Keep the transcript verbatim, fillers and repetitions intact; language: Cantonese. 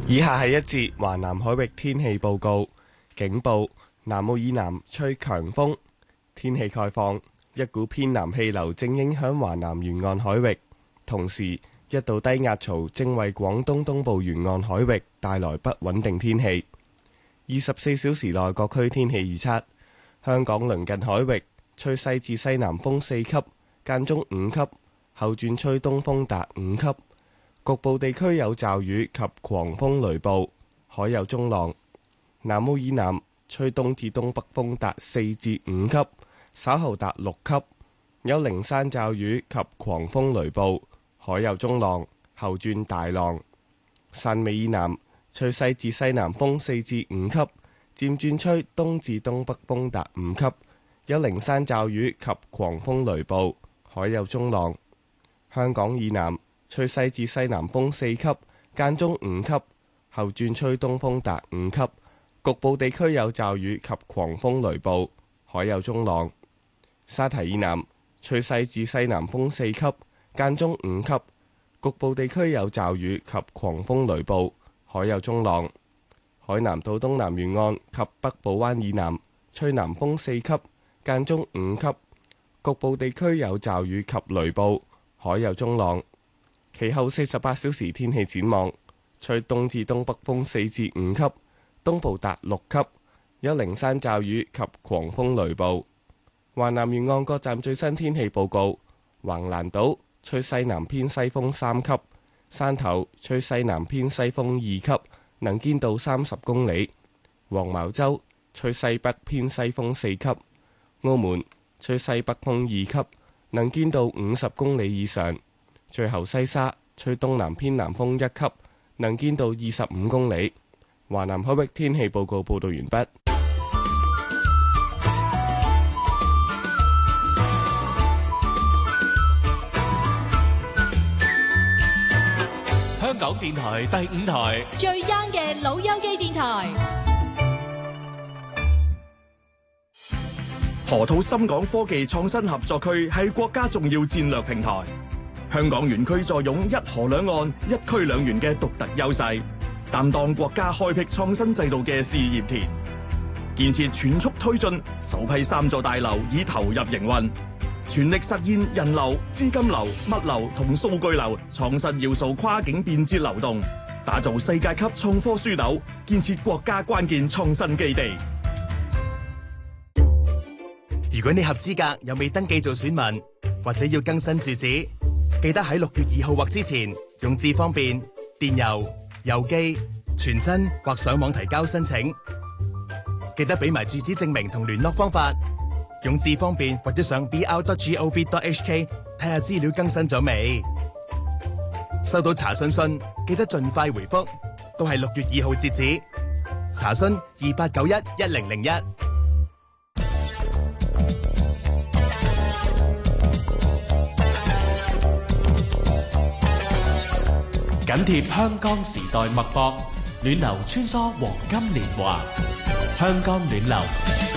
以下係一節華南海域天氣報告。警報：南澳以南吹強風。天氣概況：一股偏南氣流正影響華南沿岸海域，同時一道低壓槽正為廣東東部沿岸海域帶來不穩定天氣。二十四小時內各區天氣預測：香港鄰近海域吹西至西南風四級，間中五級，後轉吹東風達五級。局部地區有驟雨及狂風雷暴，海有中浪。南澳以南吹東至東北風達四至五級，稍後達六級，有零散驟雨及狂風雷暴，海有中浪，後轉大浪。汕尾以南吹西至西南風四至五級，漸轉吹東至東北風達五級，有零散驟雨及狂風雷暴，海有中浪。香港以南吹西至西南風四級，間中五級，後轉吹東風達五級，局部地區有驟雨及狂風雷暴，海有中浪。沙堤以南吹西至西南風四級，間中五級，局部地區有驟雨及狂風雷暴，海有中浪。海南島東南沿岸及北部灣以南吹南風四級，間中五級，局部地區有驟雨及雷暴，海有中浪。其後四十八小時天氣展望：吹東至東北風四至五級，東部達六級，有零散驟雨及狂風雷暴。華南沿岸各站最新天氣報告：橫瀾島吹西南偏西風三級，汕頭吹西南偏西風二級，能見度三十公里；黃茅洲吹西北偏西風四級，澳門吹西北風二級，能見度五十公里以上。最後西沙吹東南偏南風一級，能見度二十五公里。華南海域天氣報告報道完畢。 香港電台第五台最 young 嘅老友記電台。 河套深港科技創新合作區係國家重要戰略平台。香港園區坐擁一河兩岸、一區兩園嘅獨特優勢，擔當國家開闢創新制度嘅試驗田。建設全速推進，首批三座大樓已投入營運，全力實現人流、資金流、物流同數據流創新要素跨境便捷流動，打造世界級創科樞紐，建設國家關鍵創新基地。 如果你合資格又未登記做選民，或者要更新住址，記得喺六月二號或之前用智方便、電郵、郵寄、傳真或上網提交申請。記得俾埋住址證明同聯絡方法。用智方便或者上 b r dot gov dot h k 睇下資料更新咗未。收到查詢信記得盡快回覆，都係六月二號截止。查詢二八九一一零零一。 緊貼香港時代脈搏，暖流穿梭黃金年華。香港暖流。